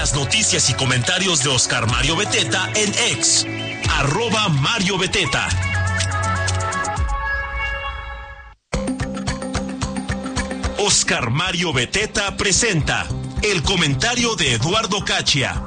las noticias y comentarios de Oscar Mario Beteta en X, @Mario Beteta. Oscar Mario Beteta presenta el comentario de Eduardo Cachia.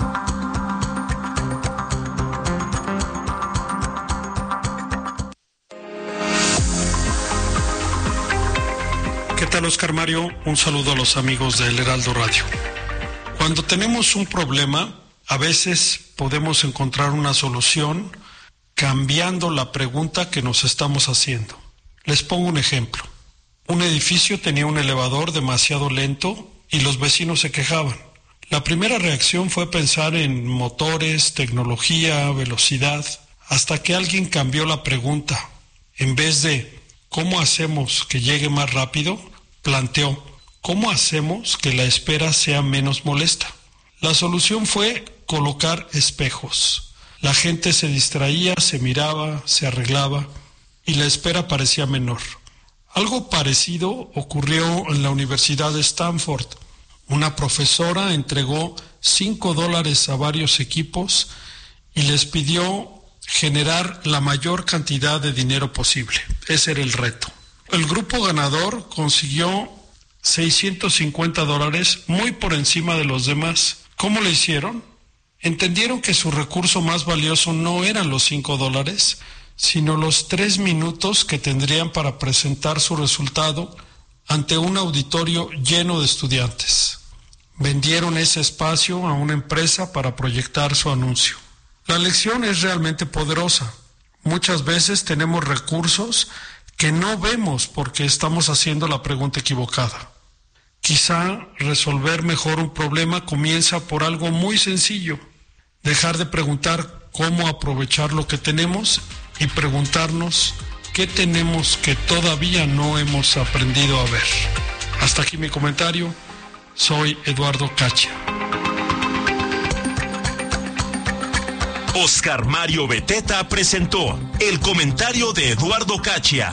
¿Qué tal, Oscar Mario? Un saludo a los amigos del Heraldo Radio. Cuando tenemos un problema, a veces podemos encontrar una solución cambiando la pregunta que nos estamos haciendo. Les pongo un ejemplo. Un edificio tenía un elevador demasiado lento y los vecinos se quejaban. La primera reacción fue pensar en motores, tecnología, velocidad, hasta que alguien cambió la pregunta. En vez de ¿cómo hacemos que llegue más rápido?, planteó ¿cómo hacemos que la espera sea menos molesta? La solución fue colocar espejos. La gente se distraía, se miraba, se arreglaba y la espera parecía menor. Algo parecido ocurrió en la Universidad de Stanford. Una profesora entregó $5 a varios equipos y les pidió generar la mayor cantidad de dinero posible. Ese era el reto. El grupo ganador consiguió $650, muy por encima de los demás. ¿Cómo lo hicieron? Entendieron que su recurso más valioso no eran los $5, sino los 3 minutos que tendrían para presentar su resultado ante un auditorio lleno de estudiantes. Vendieron ese espacio a una empresa para proyectar su anuncio. La lección es realmente poderosa. Muchas veces tenemos recursos que no vemos porque estamos haciendo la pregunta equivocada. Quizá resolver mejor un problema comienza por algo muy sencillo. Dejar de preguntar cómo aprovechar lo que tenemos y preguntarnos qué tenemos que todavía no hemos aprendido a ver. Hasta aquí mi comentario. Soy Eduardo Cachia. Oscar Mario Beteta presentó el comentario de Eduardo Cachia.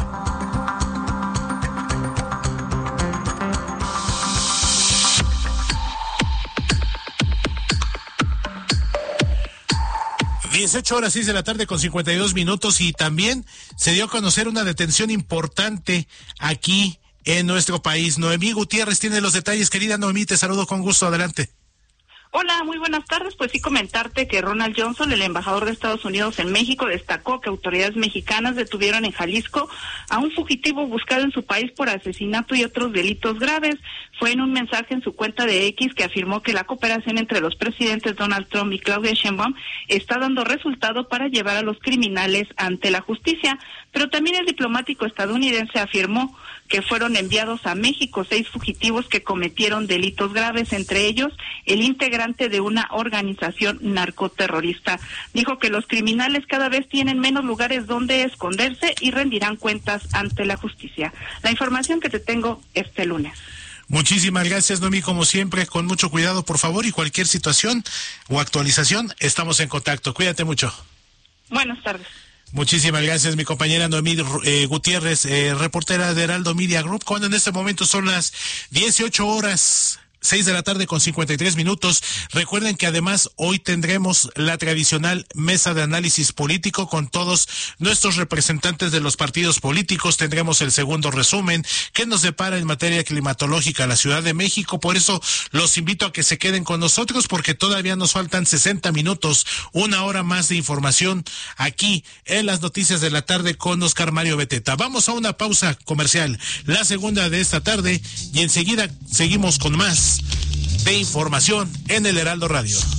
Horas 6 de la tarde con 52 minutos y también se dio a conocer una detención importante aquí en nuestro país. Noemí Gutiérrez tiene los detalles. Querida Noemí, te saludo con gusto. Adelante. Hola, muy buenas tardes. Pues sí, comentarte que Ronald Johnson, el embajador de Estados Unidos en México, destacó que autoridades mexicanas detuvieron en Jalisco a un fugitivo buscado en su país por asesinato y otros delitos graves. Fue en un mensaje en su cuenta de X que afirmó que la cooperación entre los presidentes Donald Trump y Claudia Sheinbaum está dando resultado para llevar a los criminales ante la justicia. Pero también el diplomático estadounidense afirmó que fueron enviados a México 6 fugitivos que cometieron delitos graves, entre ellos el integrante de una organización narcoterrorista. Dijo que los criminales cada vez tienen menos lugares donde esconderse y rendirán cuentas ante la justicia. La información que te tengo este lunes. Muchísimas gracias, Noemí, como siempre, con mucho cuidado, por favor, y cualquier situación o actualización, estamos en contacto. Cuídate mucho. Buenas tardes. Muchísimas gracias, mi compañera Noemí Gutiérrez, reportera de Heraldo Media Group, cuando en este momento son las 18:06 de la tarde con 53 minutos. Recuerden que además hoy tendremos la tradicional mesa de análisis político con todos nuestros representantes de los partidos políticos. Tendremos el segundo resumen que nos depara en materia climatológica la Ciudad de México. Por eso los invito a que se queden con nosotros porque todavía nos faltan 60 minutos, una hora más de información aquí en las noticias de la tarde con Oscar Mario Beteta. Vamos a una pausa comercial, la segunda de esta tarde, y enseguida seguimos con más de información en el Heraldo Radio.